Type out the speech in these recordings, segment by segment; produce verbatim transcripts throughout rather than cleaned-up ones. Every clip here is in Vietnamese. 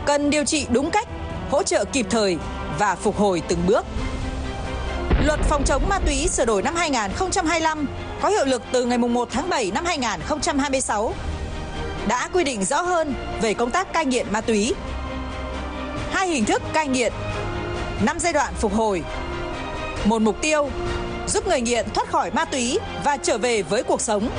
cần điều trị đúng cách, hỗ trợ kịp thời và phục hồi từng bước. Luật phòng chống ma túy sửa đổi năm hai nghìn không trăm hai mươi lăm có hiệu lực từ ngày mùng một tháng bảy năm hai nghìn không trăm hai mươi sáu đã quy định rõ hơn về công tác cai nghiện ma túy. Hai hình thức cai nghiện, năm giai đoạn phục hồi. Một mục tiêu giúp người nghiện thoát khỏi ma túy và trở về với cuộc sống.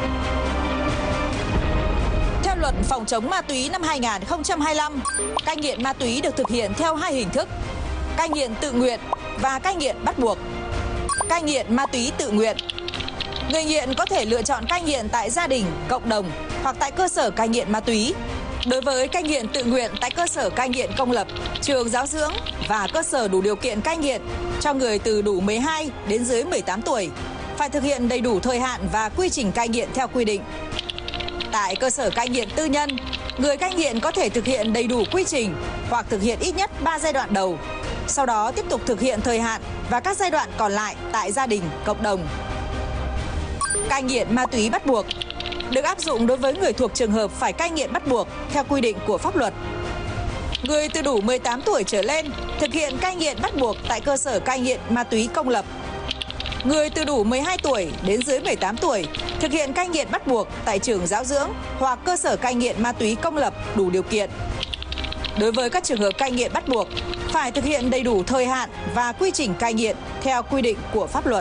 Theo luật phòng chống ma túy năm hai nghìn không trăm hai mươi lăm, cai nghiện ma túy được thực hiện theo hai hình thức: cai nghiện tự nguyện và cai nghiện bắt buộc. Cai nghiện ma túy tự nguyện, người nghiện có thể lựa chọn cai nghiện tại gia đình, cộng đồng hoặc tại cơ sở cai nghiện ma túy. Đối với cai nghiện tự nguyện tại cơ sở cai nghiện công lập, trường giáo dưỡng và cơ sở đủ điều kiện cai nghiện cho người từ đủ mười hai đến dưới mười tám tuổi, phải thực hiện đầy đủ thời hạn và quy trình cai nghiện theo quy định. Tại cơ sở cai nghiện tư nhân, người cai nghiện có thể thực hiện đầy đủ quy trình hoặc thực hiện ít nhất ba giai đoạn đầu, sau đó tiếp tục thực hiện thời hạn và các giai đoạn còn lại tại gia đình, cộng đồng. Cai nghiện ma túy bắt buộc được áp dụng đối với người thuộc trường hợp phải cai nghiện bắt buộc theo quy định của pháp luật. Người từ đủ mười tám tuổi trở lên thực hiện cai nghiện bắt buộc tại cơ sở cai nghiện ma túy công lập. Người từ đủ mười hai tuổi đến dưới mười tám tuổi thực hiện cai nghiện bắt buộc tại trường giáo dưỡng hoặc cơ sở cai nghiện ma túy công lập đủ điều kiện. Đối với các trường hợp cai nghiện bắt buộc, phải thực hiện đầy đủ thời hạn và quy trình cai nghiện theo quy định của pháp luật.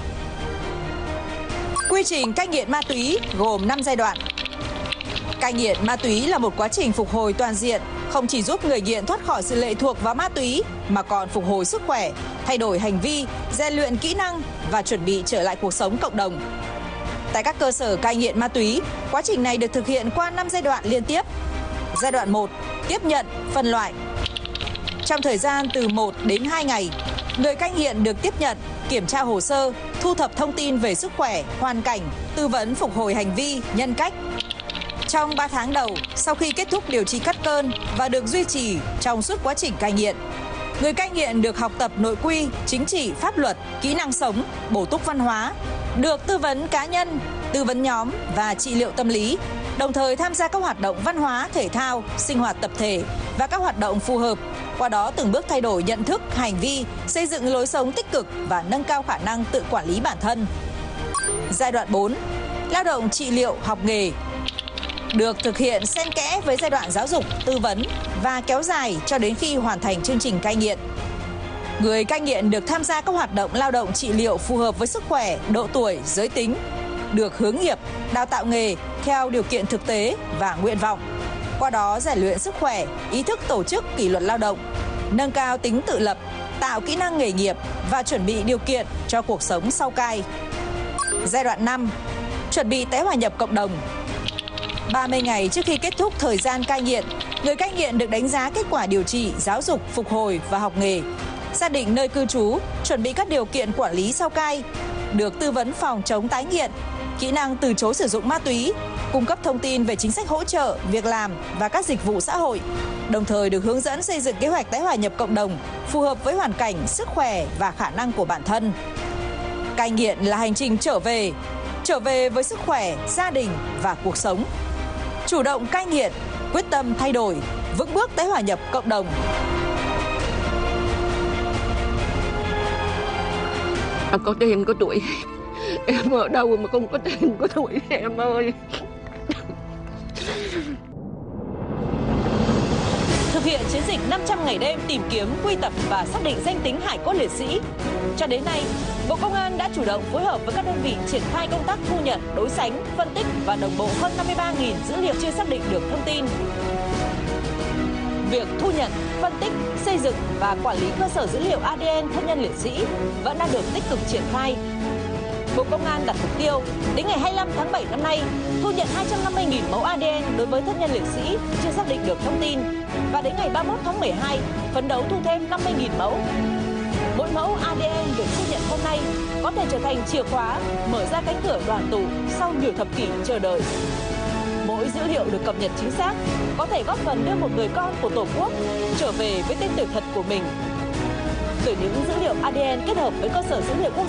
Quy trình cai nghiện ma túy gồm năm giai đoạn. Cai nghiện ma túy là một quá trình phục hồi toàn diện, không chỉ giúp người nghiện thoát khỏi sự lệ thuộc vào ma túy mà còn phục hồi sức khỏe, thay đổi hành vi, rèn luyện kỹ năng và chuẩn bị trở lại cuộc sống cộng đồng. Tại các cơ sở cai nghiện ma túy, quá trình này được thực hiện qua năm giai đoạn liên tiếp. Giai đoạn một, tiếp nhận, phân loại. Trong thời gian từ một đến hai ngày, người cai nghiện được tiếp nhận, kiểm tra hồ sơ, thu thập thông tin về sức khỏe, hoàn cảnh, tư vấn phục hồi hành vi, nhân cách. Trong ba tháng đầu, sau khi kết thúc điều trị cắt cơn và được duy trì trong suốt quá trình cai nghiện, người cai nghiện được học tập nội quy, chính trị, pháp luật, kỹ năng sống, bổ túc văn hóa, được tư vấn cá nhân, tư vấn nhóm và trị liệu tâm lý, đồng thời tham gia các hoạt động văn hóa, thể thao, sinh hoạt tập thể và các hoạt động phù hợp, qua đó từng bước thay đổi nhận thức, hành vi, xây dựng lối sống tích cực và nâng cao khả năng tự quản lý bản thân. Giai đoạn bốn, lao động trị liệu học nghề, được thực hiện xen kẽ với giai đoạn giáo dục, tư vấn và kéo dài cho đến khi hoàn thành chương trình cai nghiện. Người cai nghiện được tham gia các hoạt động lao động trị liệu phù hợp với sức khỏe, độ tuổi, giới tính, được hướng nghiệp, đào tạo nghề theo điều kiện thực tế và nguyện vọng. Qua đó rèn luyện sức khỏe, ý thức tổ chức kỷ luật lao động, nâng cao tính tự lập, tạo kỹ năng nghề nghiệp và chuẩn bị điều kiện cho cuộc sống sau cai. Giai đoạn năm, chuẩn bị tái hòa nhập cộng đồng. ba mươi ngày trước khi kết thúc thời gian cai nghiện, người cai nghiện được đánh giá kết quả điều trị, giáo dục, phục hồi và học nghề, xác định nơi cư trú, chuẩn bị các điều kiện quản lý sau cai, được tư vấn phòng chống tái nghiện, kỹ năng từ chối sử dụng ma túy, cung cấp thông tin về chính sách hỗ trợ, việc làm và các dịch vụ xã hội, đồng thời được hướng dẫn xây dựng kế hoạch tái hòa nhập cộng đồng phù hợp với hoàn cảnh, sức khỏe và khả năng của bản thân. Cai nghiện là hành trình trở về, trở về với sức khỏe, gia đình và cuộc sống. Chủ động cai nghiện, quyết tâm thay đổi, vững bước tái hòa nhập cộng đồng. Có tiền có tuổi, em ở đâu mà không có tiền có tuổi em ơi. Thực hiện chiến dịch năm trăm ngày đêm tìm kiếm, quy tập và xác định danh tính hải cốt liệt sĩ. Cho đến nay, Bộ Công an đã chủ động phối hợp với các đơn vị triển khai công tác thu nhận, đối sánh, phân tích và đồng bộ hơn năm mươi ba nghìn dữ liệu chưa xác định được thông tin. Việc thu nhận, phân tích, xây dựng và quản lý cơ sở dữ liệu a đê en thân nhân liệt sĩ vẫn đang được tích cực triển khai. Bộ Công an đặt mục tiêu đến ngày hai mươi lăm tháng bảy năm nay thu nhận hai trăm năm mươi nghìn mẫu a đê en đối với thân nhân liệt sĩ chưa xác định được thông tin và đến ngày ba mươi mốt tháng mười hai phấn đấu thu thêm năm mươi nghìn mẫu. Mỗi mẫu a đê en được thu nhận hôm nay có thể trở thành chìa khóa mở ra cánh cửa đoàn tụ sau nhiều thập kỷ chờ đợi. Mỗi dữ liệu được cập nhật chính xác có thể góp phần đưa một người con của Tổ quốc trở về với tên tuổi thật của mình. Từ những dữ liệu a đê en kết hợp với cơ sở dữ liệu quốc